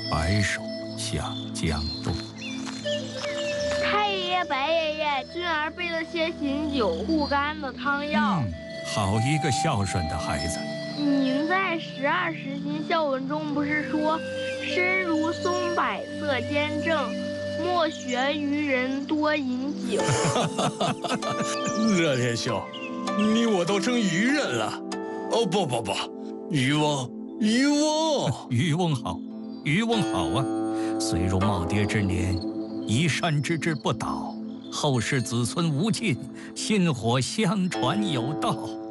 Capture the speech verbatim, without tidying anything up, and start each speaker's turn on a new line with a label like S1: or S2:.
S1: 白首下江东。
S2: 太爷爷、白爷爷，俊儿备了些醒酒护肝的汤药。
S1: 嗯，好一个孝顺的孩子。
S2: 您在十二时辰孝文中不是说，身如松柏色坚正，莫学渔人多饮酒。
S3: 热天兄，你我都成渔人了。哦不不不，渔翁，渔翁，
S1: 渔翁好，渔翁好啊！虽如耄耋之年，移山之志不倒，后世子孙无尽，薪火相传有道。